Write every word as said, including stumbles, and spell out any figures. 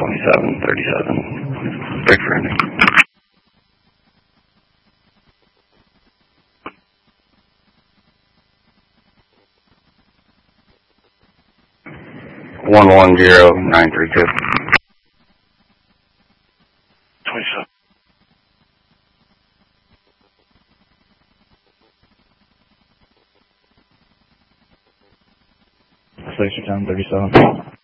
twenty-seven, thirty-seven. Break for ending. One one zero nine three two. Twenty-seven. Station ten thirty-seven.